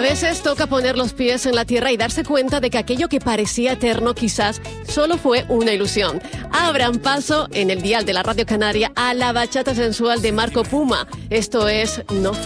veces toca poner los pies en la tierra y darse cuenta de que aquello que parecía eterno quizás solo fue una ilusión. Abran paso en el dial de la Radio Canaria a la bachata sensual de Marco Puma. Esto es No